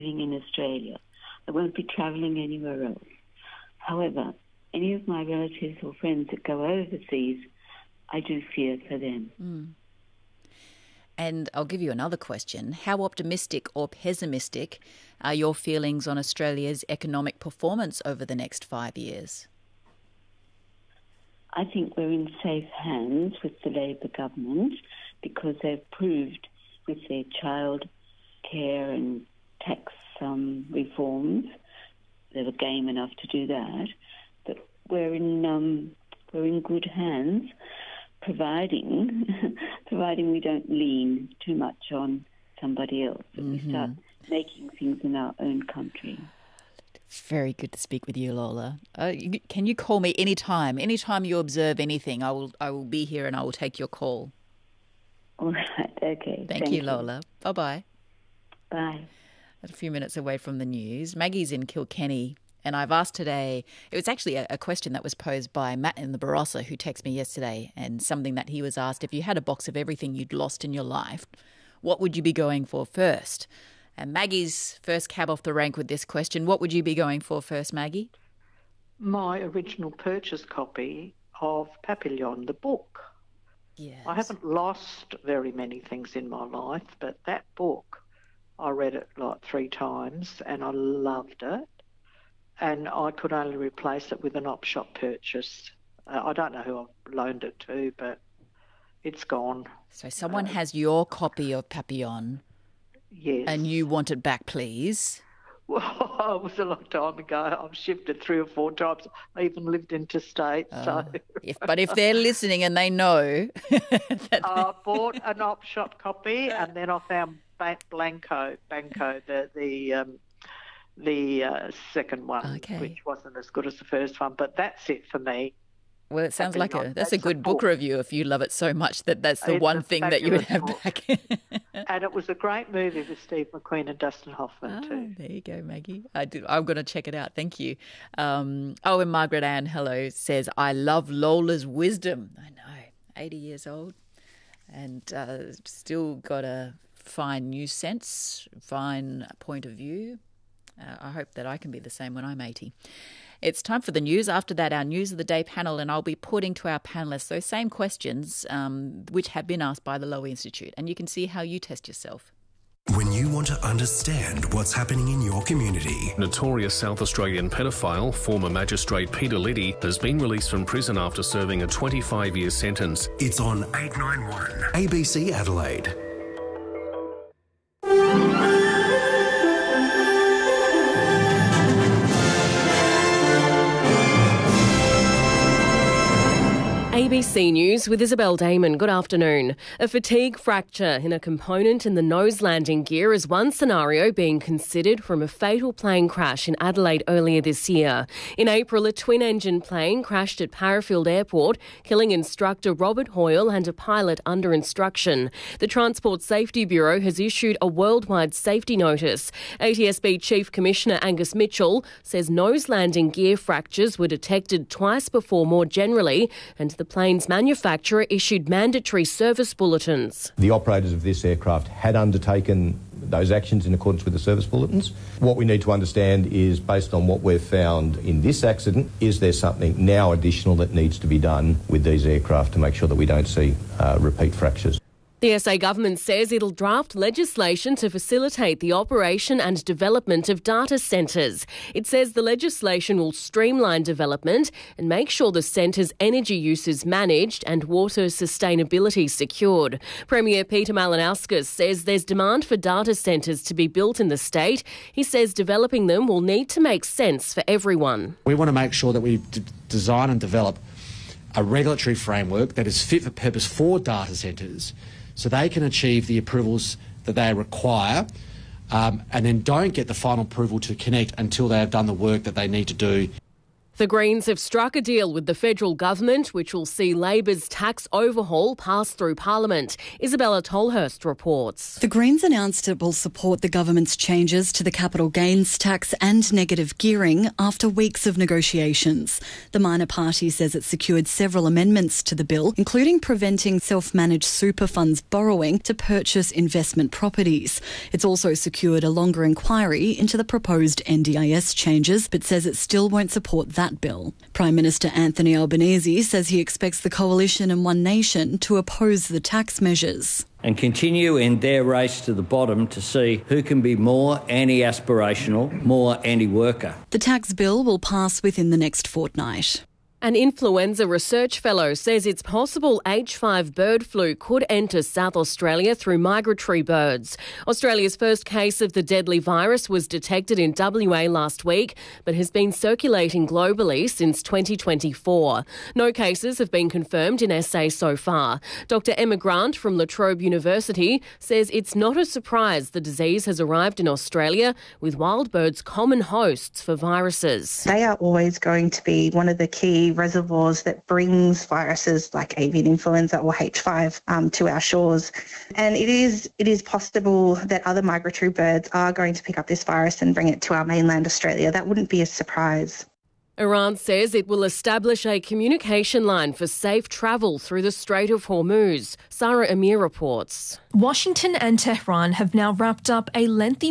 in Australia. I won't be travelling anywhere else. However, any of my relatives or friends that go overseas, I do fear for them. Mm. And I'll give you another question. How optimistic or pessimistic are your feelings on Australia's economic performance over the next 5 years? I think we're in safe hands with the Labor government because they've proved with their child care and tax reforms, they were game enough to do that, that we're in good hands, providing we don't lean too much on somebody else. We start making things in our own country. Very good to speak with you, Lola. Can you call me anytime? Anytime you observe anything, I will be here and I will take your call. All right, okay. Thank you, Lola. Bye-bye. Bye. A few minutes away from the news. Maggie's in Kilkenny, and I've asked today, it was actually a question that was posed by Matt in the Barossa, who texted me yesterday, and something that he was asked, if you had a box of everything you'd lost in your life, what would you be going for first? And Maggie's first cab off the rank with this question. What would you be going for first, Maggie? My original purchase copy of Papillon, the book. Yes. I haven't lost very many things in my life, but that book, I read it like 3 times and I loved it. And I could only replace it with an op-shop purchase. I don't know who I loaned it to, but it's gone. So someone has your copy of Papillon. Yes. And you want it back, please? Well, it was a long time ago. I've shifted 3 or 4 times. I even lived interstate. But if they're listening and they know... I bought an op-shop copy and then I found Banco, the second one, which wasn't as good as the first one. But that's it for me. Well, it sounds like that's a good book review if you love it so much that's the one thing that you would have back. And it was a great movie with Steve McQueen and Dustin Hoffman too. There you go, Maggie. I'm going to check it out. Thank you. And Margaret Ann, hello, says, I love Lola's wisdom. I know, 80 years old and still got a fine news sense, fine point of view. I hope that I can be the same when I'm 80. It's time for the news. After that, our News of the Day panel, and I'll be putting to our panellists those same questions which have been asked by the Lowy Institute, and you can see how you test yourself. When you want to understand what's happening in your community. Notorious South Australian pedophile, former magistrate Peter Liddy, has been released from prison after serving a 25-year sentence. It's on 891 ABC Adelaide. ABC News with Isabel Damon. Good afternoon. A fatigue fracture in a component in the nose landing gear is one scenario being considered from a fatal plane crash in Adelaide earlier this year. In April, a twin-engine plane crashed at Parafield Airport, killing instructor Robert Hoyle and a pilot under instruction. The Transport Safety Bureau has issued a worldwide safety notice. ATSB Chief Commissioner Angus Mitchell says nose landing gear fractures were detected twice before more generally, and the plane's manufacturer issued mandatory service bulletins. The operators of this aircraft had undertaken those actions in accordance with the service bulletins. What we need to understand is, based on what we've found in this accident, is there something now additional that needs to be done with these aircraft to make sure that we don't see repeat fractures? The SA government says it'll draft legislation to facilitate the operation and development of data centres. It says the legislation will streamline development and make sure the centre's energy use is managed and water sustainability secured. Premier Peter Malinauskas says there's demand for data centres to be built in the state. He says developing them will need to make sense for everyone. We want to make sure that we design and develop a regulatory framework that is fit for purpose for data centres, so they can achieve the approvals that they require and then don't get the final approval to connect until they have done the work that they need to do. The Greens have struck a deal with the federal government, which will see Labor's tax overhaul pass through Parliament. Isabella Tolhurst reports. The Greens announced it will support the government's changes to the capital gains tax and negative gearing after weeks of negotiations. The minor party says it secured several amendments to the bill, including preventing self-managed super funds borrowing to purchase investment properties. It's also secured a longer inquiry into the proposed NDIS changes, but says it still won't support that bill. Prime Minister Anthony Albanese says he expects the Coalition and One Nation to oppose the tax measures. And continue in their race to the bottom to see who can be more anti-aspirational, more anti-worker. The tax bill will pass within the next fortnight. An influenza research fellow says it's possible H5 bird flu could enter South Australia through migratory birds. Australia's first case of the deadly virus was detected in WA last week, but has been circulating globally since 2024. No cases have been confirmed in SA so far. Dr. Emma Grant from La Trobe University says it's not a surprise the disease has arrived in Australia, with wild birds common hosts for viruses. They are always going to be one of the key reservoirs that brings viruses like avian influenza or H5 to our shores. And it is possible that other migratory birds are going to pick up this virus and bring it to our mainland Australia. That wouldn't be a surprise. Iran says it will establish a communication line for safe travel through the Strait of Hormuz. Sarah Amir reports. Washington and Tehran have now wrapped up a lengthy